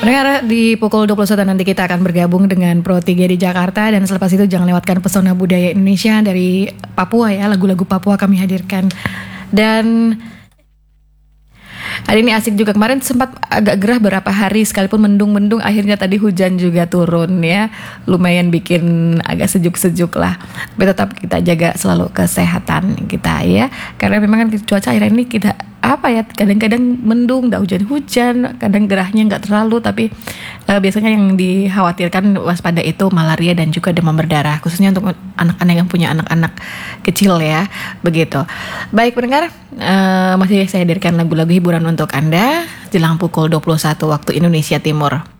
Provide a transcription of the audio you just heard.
Pendengar, di pukul 21 nanti kita akan bergabung dengan Pro 3 di Jakarta. Dan selepas itu jangan lewatkan pesona budaya Indonesia dari Papua ya. Lagu-lagu Papua kami hadirkan. Dan hari ini asik juga, kemarin sempat agak gerah beberapa hari, sekalipun mendung-mendung akhirnya tadi hujan juga turun ya. Lumayan bikin agak sejuk-sejuk lah. Tapi tetap kita jaga selalu kesehatan kita ya. Karena memang kan cuaca akhir ini kita kadang-kadang mendung, hujan-hujan, kadang gerahnya nggak terlalu, tapi biasanya yang dikhawatirkan waspada itu malaria dan juga demam berdarah, khususnya untuk anak-anak yang punya anak-anak kecil ya, begitu. Baik pendengar, masih saya hadirkan lagu-lagu hiburan untuk Anda jelang pukul 21 waktu Indonesia Timur.